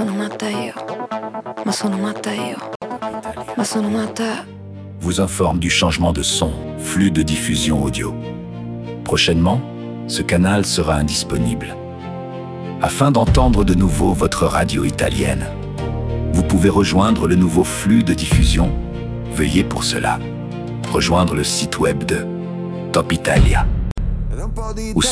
sono matta io, ma sono matta io, ma sono matta. Vous informe du changement de son, flux de diffusion audio. Prochainement, ce canal sera indisponible. Afin d'entendre de nouveau votre radio italienne, vous pouvez rejoindre le nouveau flux de diffusion. Veuillez pour cela rejoindre le site web de Top Italia.